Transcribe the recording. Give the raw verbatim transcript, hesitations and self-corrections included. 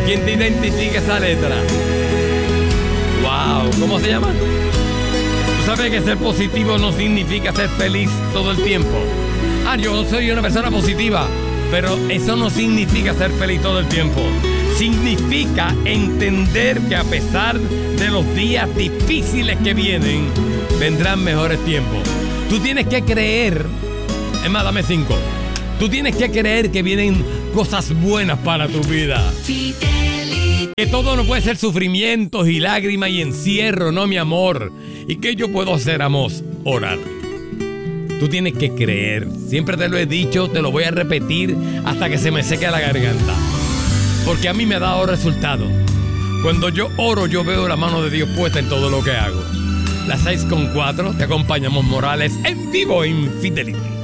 ¿Quién te identifica esa letra? Wow, ¿cómo se llama? ¿Tú sabes que ser positivo no significa ser feliz todo el tiempo? Ah, yo soy una persona positiva, pero eso no significa ser feliz todo el tiempo. Significa entender que a pesar de los días difíciles que vienen, vendrán mejores tiempos. Tú tienes que creer, es más, dame cinco. Tú tienes que creer que vienen cosas buenas para tu vida. Que todo no puede ser sufrimientos y lágrimas y encierro, no, mi amor. ¿Y qué yo puedo hacer, Amos? Orar. Tú tienes que creer. Siempre te lo he dicho, te lo voy a repetir hasta que se me seque la garganta. Porque a mí me ha dado resultado. Cuando yo oro, yo veo la mano de Dios puesta en todo lo que hago. Las seis con cuatro, te acompañamos Morales en vivo en Fidelity.